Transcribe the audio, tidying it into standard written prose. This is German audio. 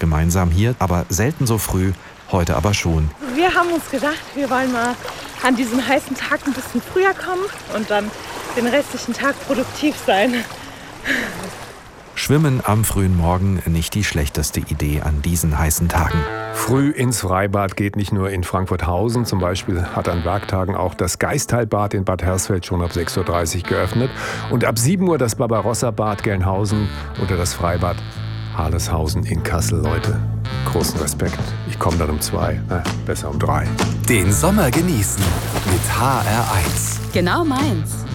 gemeinsam hier, aber selten so früh, heute aber schon. Wir haben uns gedacht, wir wollen mal an diesem heißen Tag ein bisschen früher kommen und dann den restlichen Tag produktiv sein. Schwimmen am frühen Morgen nicht die schlechteste Idee an diesen heißen Tagen. Früh ins Freibad geht nicht nur in Frankfurthausen. Zum Beispiel hat an Werktagen auch das Gaistalbad in Bad Hersfeld schon ab 6.30 Uhr geöffnet. Und ab 7 Uhr das Barbarossa-Bad Gelnhausen oder das Freibad Harleshausen in Kassel. Leute, großen Respekt. Ich komme dann um 2, besser um 3. Den Sommer genießen mit HR1. Genau meins.